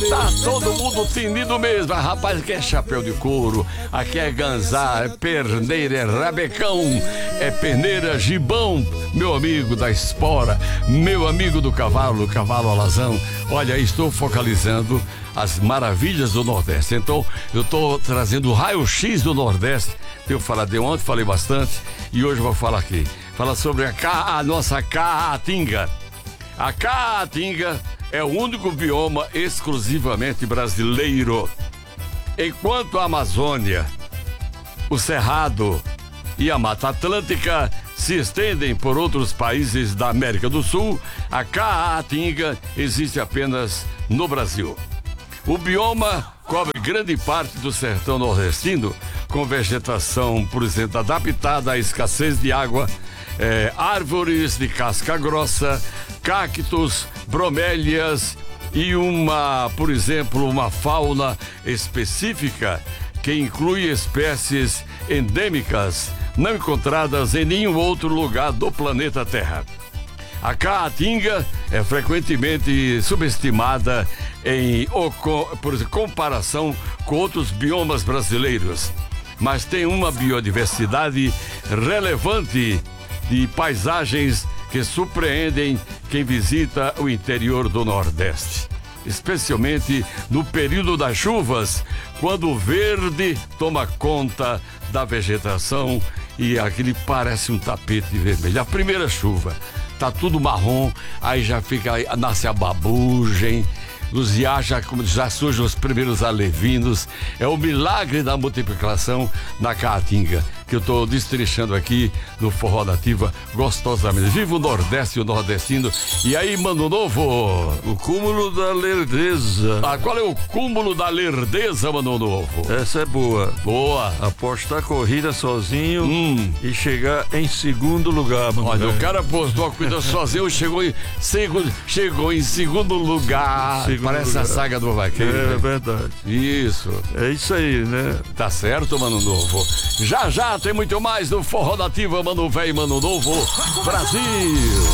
Tá todo mundo tinido mesmo. Rapaz, aqui é chapéu de couro, aqui é ganzá, é perneira, é rabecão, é peneira, gibão, meu amigo da espora, meu amigo do cavalo alazão. Olha, estou focalizando as maravilhas do Nordeste. Então, eu estou trazendo o raio-x do Nordeste. Eu falei de ontem, falei bastante, e hoje eu vou falar aqui. Fala sobre a nossa caatinga. A caatinga é o único bioma exclusivamente brasileiro. Enquanto a Amazônia, o Cerrado e a Mata Atlântica se estendem por outros países da América do Sul, a caatinga existe apenas no Brasil. O bioma cobre grande parte do sertão nordestino, com vegetação, por exemplo, adaptada à escassez de água, árvores de casca grossa, cactos, bromélias e por exemplo, uma fauna específica que inclui espécies endêmicas não encontradas em nenhum outro lugar do planeta Terra. A caatinga é frequentemente subestimada por comparação com outros biomas brasileiros, mas tem uma biodiversidade relevante de paisagens que surpreendem quem visita o interior do Nordeste, especialmente no período das chuvas, quando o verde toma conta da vegetação e aquele parece um tapete vermelho. A primeira chuva, tá tudo marrom, aí nasce a babugem, já surgem os primeiros alevinos. É o milagre da multiplicação na caatinga, que eu estou destrinchando aqui no Forró Nativa gostosamente. Viva o Nordeste e o nordestino. E aí, Mano Novo? O cúmulo da lerdeza. Qual é o cúmulo da lerdeza, Mano Novo? Essa é boa. Boa. Apostar a corrida sozinho e chegar em segundo lugar, mano. Olha, o cara apostou a corrida sozinho, chegou em segundo lugar. Parece a saga do vaqueiro. É verdade. Isso. É isso aí, né? Tá certo, Mano Novo. Já tem muito mais do Forró Nativa, Mano Velho, Mano Novo, Brasil.